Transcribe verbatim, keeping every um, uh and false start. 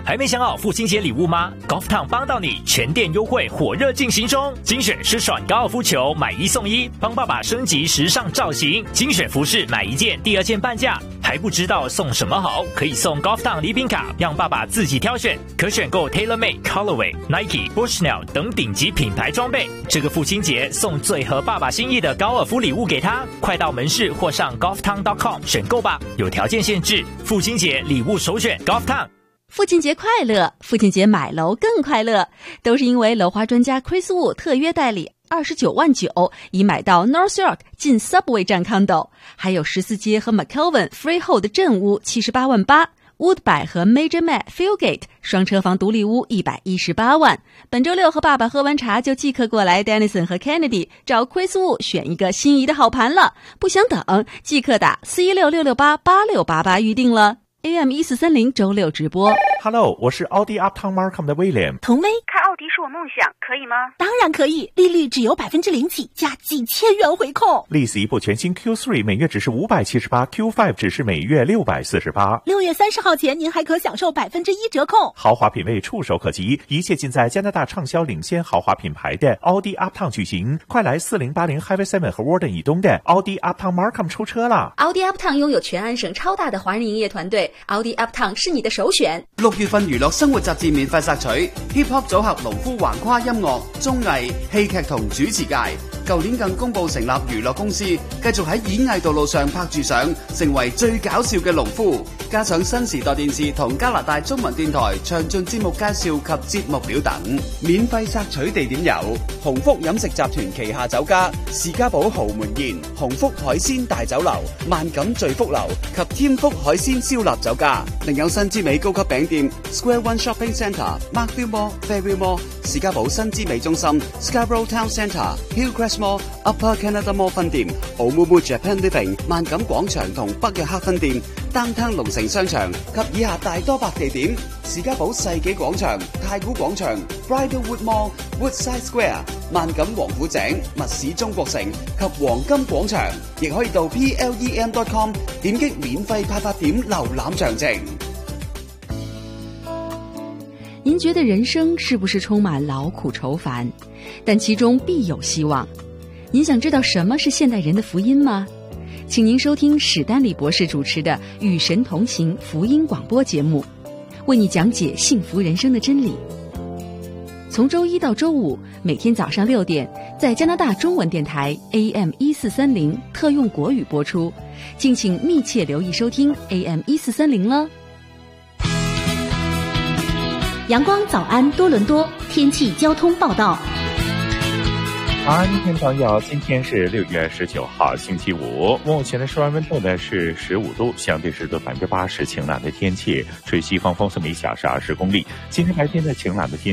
还没想好父亲节礼物吗 ？Golf Town 帮到你，全店优惠火热进行中，精选湿爽高尔夫球买一送一，帮爸爸升级时尚造型；精选服饰买一件第二件半价。还不知道送什么好？可以送 Golf Town 礼品卡，让爸爸自己挑选，可选购 TaylorMade、Colorway、Nike、Bushnell 等顶级品牌装备。这个父亲节送最合爸爸心意的高尔夫礼物给他，快到门市或上 golf town dot com 选购吧，有条件限制。父亲节礼物首选 Golf Town。 父亲节快乐！父亲节买楼更快乐，都是因为楼花专家 Chris Wu 特约代理。二十九万九已买到 North York 近 Subway 站 condo， 还有十四街和 McKelvin Freehold 镇屋七十八万八 ，Woodbine 和 Major Met Fieldgate 双车房独立屋一百一十八万。本周六和爸爸喝完茶就即刻过来 Dennison 和 Kennedy 找 Chris Wu 选一个心仪的好盘了，不想等即刻打四一六六六八八六八八预定了。A M 一四三零周六直播。 Hello， 我是奥迪 Uptown Markham 的 William。 童妹，开奥迪是我梦想，可以吗？ 当然可以，利率只有百分之零起，加几千元回扣。 利斯一部全新 Q 三 每月只是五百七十八 ，Q 五 只是每月六百四十八。 六月三十号前，您还可享受百分之一折扣。 豪华品味触手可及，一切尽在加拿大畅销领先豪华品牌的奥迪 Uptown 举行。快来四零八零 Highway seven 和 Warden 以东的奥迪 Uptown Markham 出车啦！ 奥迪 Uptown 拥有全安省超大的华人营业团队，奥迪 Uptown 是你的首选。 六月份娛樂生活雜誌免費索取 Hip Hop 組合農夫橫跨音樂、綜藝、戲劇同主持界。舊年更公布成立娛樂公司，繼續喺演藝道路上拍住上，成為最搞笑嘅農夫。加上新時代電視同加拿大中文電台詳盡節目介紹及節目表等。免費索取地點有鴻福飲食集團旗下酒家士嘉堡豪門宴、鴻福海鮮大酒樓、萬錦聚福樓及添福海鮮燒臘酒家。另有新之美高級餅店 Square One Shopping Centre、Markville Mall、Fairview Mall、士嘉堡新之美中心、Scarborough Town Centre、Hillcrest Mall、Upper Canada Mall 分店、Oumuamua Japan Living、萬錦廣場同北約克分店、Downtown 龍城商場及以下大多百地點：士嘉堡世紀廣場、太古廣場、Bridlewood Mall、Woodside Square、萬錦王府井、密市中國城及黃金廣場。亦可以到 P L E M dot com 點擊免費派發點瀏覽詳情。 您覺得人生是不是充滿勞苦愁煩？但其中必有希望。您想知道什麼是現代人的福音嗎？請您收聽史丹利博士主持的《與神同行》福音廣播節目，為你講解幸福人生的真理。從周一到周五，每天早上六點，在加拿大中文電台 A M 一四三零特用國語播出，敬請密切留意收聽 A M 一四三零了。 陽光早安多倫多天氣交通報道。 安天朋友，今天是六月十九号星期五，目前的室外温度呢是十五度，相对湿度百分之八十，晴朗的天气，吹西方风速每小时二十公里。今天白天的晴朗的天气